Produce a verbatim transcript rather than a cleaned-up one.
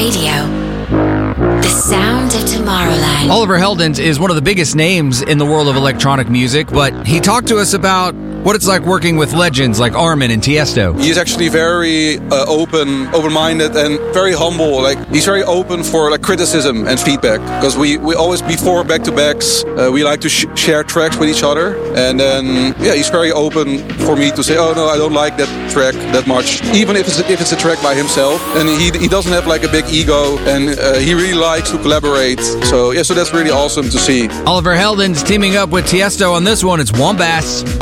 Radio. The sound of Tomorrowland. Oliver Heldens is one of the biggest names in the world of electronic music, but he talked to us about what it's like working with legends like Armin and Tiesto. He's actually very uh, open, open-minded, and very humble. Like he's very open for like criticism and feedback. Because we, we always before back-to-backs, uh, we like to sh- share tracks with each other, and then yeah, he's very open for me to say, oh no, I don't like that track that much, even if it's a, if it's a track by himself. And he he doesn't have like a big ego, and uh, he really likes to collaborate. So yeah, so that's really awesome to see. Oliver Heldens teaming up with Tiesto on this one. It's Wombats.